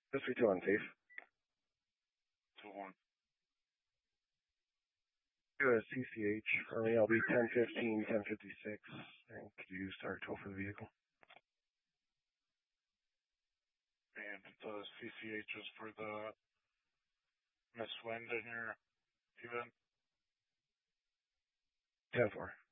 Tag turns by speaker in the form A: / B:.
A: This will be 2 on safe.
B: 2-1.
A: US CCH for me, I'll be 1015, 1056. And could you start tow for the vehicle?
B: And the CCH is for the Miss Wind in your event?
A: 10-4.